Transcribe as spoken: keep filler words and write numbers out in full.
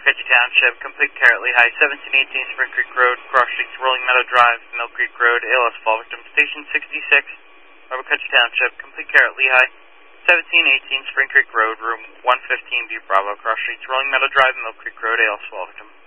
Waukegan Township, complete care at Lehigh, seventeen eighteen Spring Creek Road, Cross Streets, Rolling Meadow Drive, Mill Creek Road, A L S fall victim, Station sixty-six, Waukegan Township, complete care at Lehigh, seventeen eighteen Spring Creek Road, room one fifteen, View Bravo, Cross Streets, Rolling Meadow Drive, Mill Creek Road, A L S fall victim.